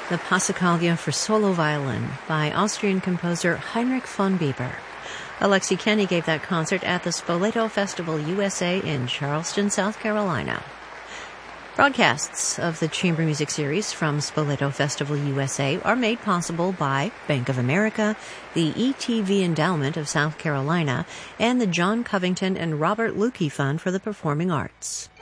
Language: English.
the Passacaglia for solo violin by Austrian composer Heinrich von Bieber. Alexi Kenny gave that concert at the Spoleto Festival USA in Charleston, South Carolina. Broadcasts of the Chamber Music Series from Spoleto Festival USA are made possible by Bank of America, the ETV Endowment of South Carolina, and the John Covington and Robert Lukey Fund for the Performing Arts.